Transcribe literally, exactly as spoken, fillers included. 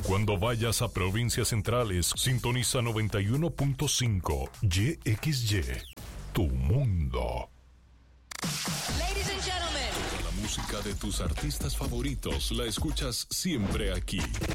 Cuando vayas a provincias centrales, sintoniza noventa y uno punto cinco Y X Y, tu mundo. Ladies and gentlemen. La música de tus artistas favoritos la escuchas siempre aquí.